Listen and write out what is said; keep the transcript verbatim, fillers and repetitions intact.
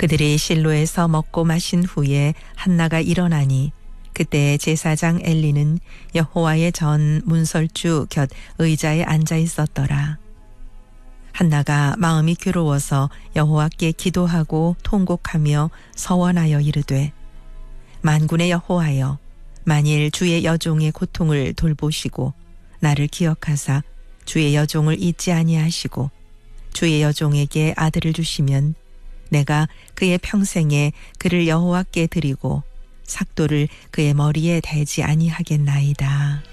그들이 실로에서 먹고 마신 후에 한나가 일어나니 그때 제사장 엘리는 여호와의 전 문설주 곁 의자에 앉아 있었더라. 한나가 마음이 괴로워서 여호와께 기도하고 통곡하며 서원하여 이르되 만군의 여호와여, 만일 주의 여종의 고통을 돌보시고 나를 기억하사 주의 여종을 잊지 아니하시고 주의 여종에게 아들을 주시면 내가 그의 평생에 그를 여호와께 드리고 삭도를 그의 머리에 대지 아니하겠나이다.